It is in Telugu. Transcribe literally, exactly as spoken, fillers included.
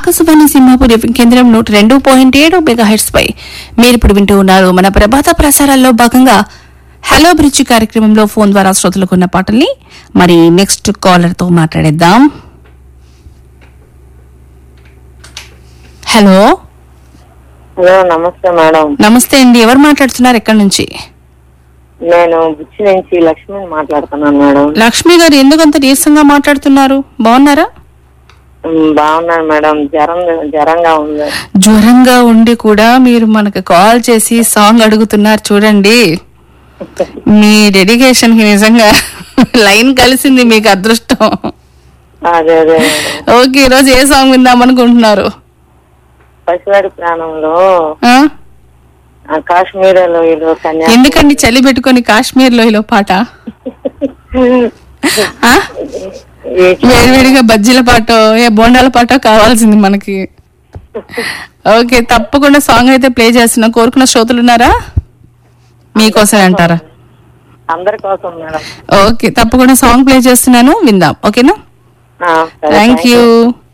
ఆకాశవాణి సింహాపూర్ ఎఫ్ఎం కేంద్రం నూట రెండు పాయింట్ ఏడు మెగా హెర్ట్జ్ పై మీరు ఇప్పుడు వింటూ ఉన్నారు మన ప్రభాత ప్రసారాల్లో భాగంగా హలో బ్రిడ్జి కార్యక్రమంలో ఫోన్ ద్వారా శ్రోతలకున్న పాటల్ని. మరి నెక్స్ట్ కాలర్ తో మాట్లాడేద్దాం. హలో హలో నమస్తే మేడం. నమస్తే అండి, ఎవరు మాట్లాడుతున్నారు, ఎక్కడి నుంచి? నేను బుచ్చి నుంచి లక్ష్మిని మాట్లాడుతున్నాను మేడం. లక్ష్మి గారు, ఎందుకంత నీరసంగా మాట్లాడుతున్నారు? బాగున్నారా? ఉమ్, బాగున్నాను మేడం. జ్వరం జ్వరంగా ఉంది. జ్వరంగా ఉండి కూడా మీరు మనకు కాల్ చేసి సాంగ్ అడుగుతున్నారు చూడండి. మీ డెడికేషన్ కి నిజంగా లైన్ కలిసింది, మీకు అదృష్టం. అదే అదే ఓకే, ఈరోజు ఏ సాంగ్ విందాం అనుకుంటున్నారు? పసివాడి ప్రాణంలో ఆ? కాశ్మీర్ లోయలో కన్యా. ఎందుకండి చలి పెట్టుకొని కాశ్మీర్ లోయలో పాట? వేడివేడిగా బజ్జీల పాటో ఏ బోండాల పాటో కావాల్సింది మనకి. ఓకే, తప్పకుండా సాంగ్ అయితే ప్లే చేస్తున్నా. కోరుకున్న శ్రోతలు ఉన్నారా? మీకోసం అంటారా? అందరి కోసం మేడం. ఓకే, తప్పకుండా సాంగ్ ప్లే చేస్తున్నాను, విందాం. ఓకేనా? Thank you.